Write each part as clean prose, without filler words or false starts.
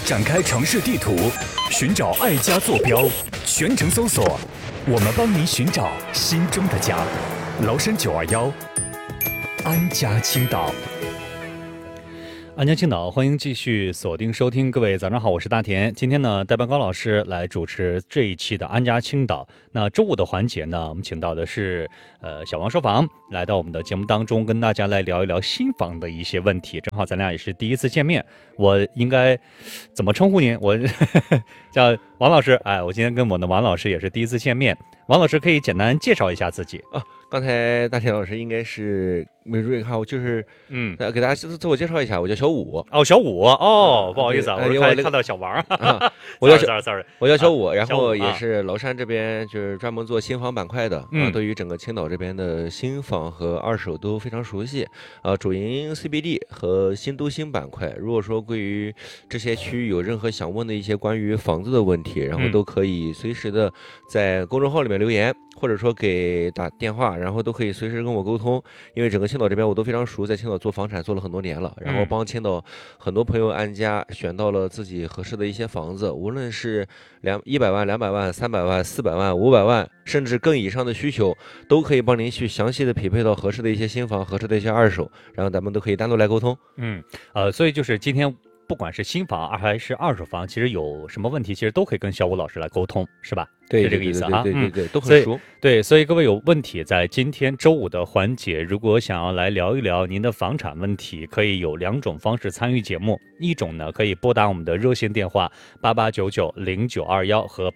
展开城市地图，寻找爱家坐标，全程搜索，我们帮您寻找心中的家。崂山921，安家青岛。 安家青岛，欢迎继续锁定收听。各位早上好，我是大田。今天呢，代班高老师来主持这一期的安家青岛。那周五的环节呢，我们请到的是小王说房，来到我们的节目当中，跟大家来聊一聊新房的一些问题。正好咱俩也是第一次见面，我应该怎么称呼您？我叫王老师。哎，我今天跟我的王老师也是第一次见面。王老师可以简单介绍一下自己啊。刚才大田老师应该是没注意看，我就是给大家自我介绍一下，我叫小武。 哦，小武哦，不好意思啊，我看到小王。 我叫 sorry， 我叫小武，然后也是崂山这边就是专门做新房板块的啊，对于整个青岛这边的新房和二手都非常熟悉啊，主营 CBD 和新都心板块。如果说对于这些区域有任何想问的一些关于房子的问题，然后都可以随时的在公众号里面留言，或者说给打电话，然后都可以随时跟我沟通。因为整个青岛这边我都非常熟，在青岛做房产做了很多年了，然后帮青岛很多朋友安家选到了自己合适的一些房子，无论是100万、200万、300万、400万、500万，甚至更以上的需求，都可以帮您去详细的匹配到合适的一些新房、合适的一些二手，然后咱们都可以单独来沟通。 所以就是今天不管是新房还是二手房，其实有什么问题，其实都可以跟小武老师来沟通，是吧？ 对， 是这个意思啊。 对，都很熟。 对，所以各位有问题，在今天周五的环节，如果想要来聊一聊您的房产问题，可以有2种方式参与节目。一种呢，可以拨打我们的热线电话88990921和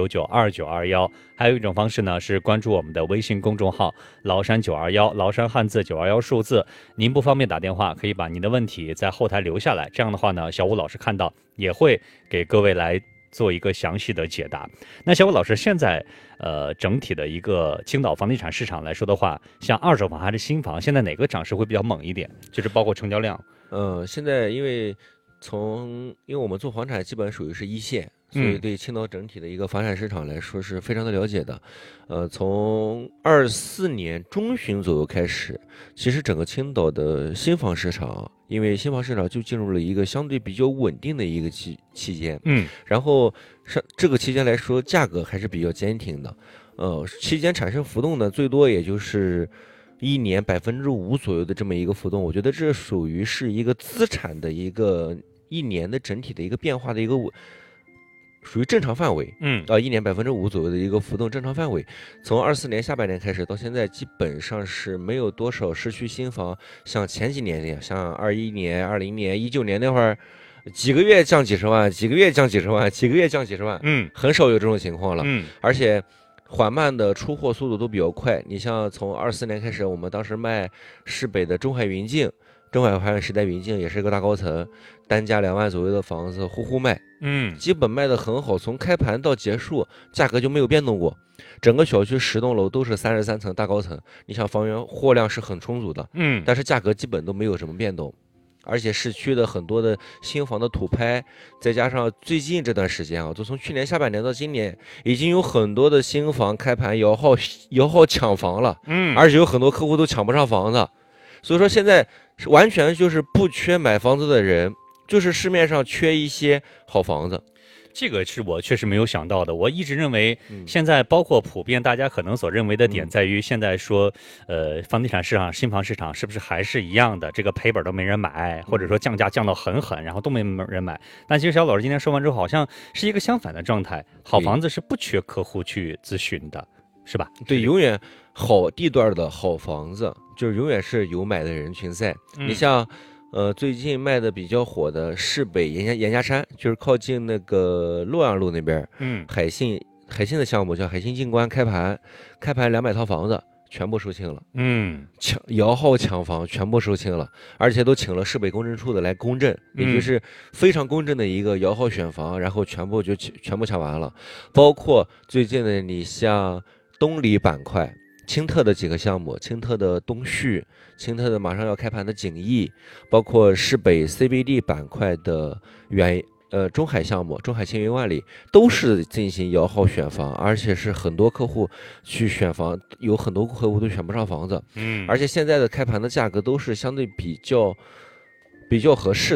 88992921，还有一种方式呢是关注我们的微信公众号崂山921，崂山汉字921数字。您不方便打电话，可以把您的问题在后台留下来，这样的话呢，小武老师看到也会给各位来做一个详细的解答。那小武老师，现在整体的一个青岛房地产市场来说的话，像二手房还是新房，现在哪个涨势会比较猛一点？就是包括成交量。 现在因为我们做房产基本属于是一线，所以对青岛整体的一个房产市场来说是非常的了解的。从24年中旬左右开始，其实整个青岛的新房市场，因为新房市场就进入了一个相对比较稳定的一个期间，然后这个期间来说，价格还是比较坚挺的。期间产生浮动呢，最多也就是1年5%左右的这么一个浮动，我觉得这属于是一个资产的一个1年的整体的一个变化的一个属于正常范围。1年5%左右的一个浮动正常范围。从24年下半年开始到现在，基本上是没有多少市区新房像前几年那样，像21年、20年、19年那会儿，几个月降几十万，几个月降几十万，几个月降几十万，很少有这种情况了。而且缓慢的出货速度都比较快。你像从24年开始，我们当时卖市北的中海云境、中海华远时代云境，也是一个大高层，单价2万左右的房子呼呼卖，基本卖得很好，从开盘到结束价格就没有变动过。整个小区10栋楼都是33层大高层，你想房源货量是很充足的，但是价格基本都没有什么变动。而且市区的很多的新房的土拍，再加上最近这段时间啊，就从去年下半年到今年，已经有很多的新房开盘摇号抢房了，而且有很多客户都抢不上房子。所以说现在完全就是不缺买房子的人，就是市面上缺一些好房子。 这个是我确实没有想到的。我一直认为，现在包括普遍大家可能所认为的点在于，现在说，房地产市场、新房市场是不是还是一样的？这个赔本都没人买，或者说降价降到很狠，然后都没人买。但其实小老师今天说完之后，好像是一个相反的状态。好房子是不缺客户去咨询的，是吧？ 对，永远好地段的好房子，就是永远是有买的人群在。你像。最近卖的比较火的市北严家山，就是靠近那个洛阳路那边，海信的项目叫海信静观，开盘200套房子全部售罄了，摇号抢房全部售罄了，而且都请了市北公证处的来公证，也就是非常公正的一个摇号选房，然后全部抢完了。包括最近的你像东里板块。青特的几个项目，青特的东旭，青特的马上要开盘的景逸，包括市北 CBD 板块的中海项目，中海青云万里都是进行摇号选房，而且是很多客户去选房，有很多客户都选不上房子，而且现在的开盘的价格都是相对比较合适的。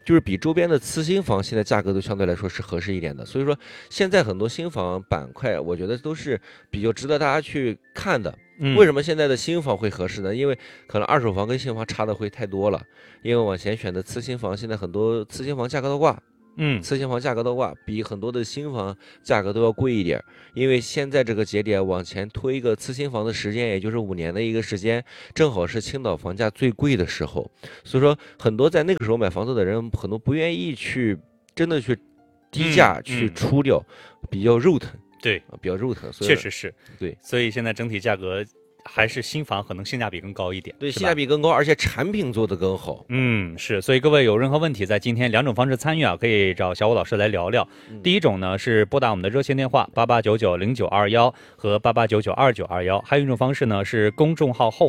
就是比周边的次新房现在价格都相对来说是合适一点的。所以说现在很多新房板块，我觉得都是比较值得大家去看的。为什么现在的新房会合适呢？因为可能二手房跟新房差的会太多了。因为往前选的次新房，现在很多次新房价格都挂。次新房价格的话，比很多的新房价格都要贵一点，因为现在这个节点往前推一个次新房的时间，也就是5年的一个时间，正好是青岛房价最贵的时候，所以说很多在那个时候买房子的人，很多不愿意去真的去低价去出掉，比较肉疼， 对， 比较肉疼，所以确实是对， 所以现在整体价格。还是新房可能性价比更高一点， 对，性价比更高，而且产品做得更好。 是，所以各位有任何问题，在今天2种方式参与啊，可以找小武老师来聊聊。第一种呢是拨打我们的热线电话88990921和88992921，还有一种方式呢是公众号后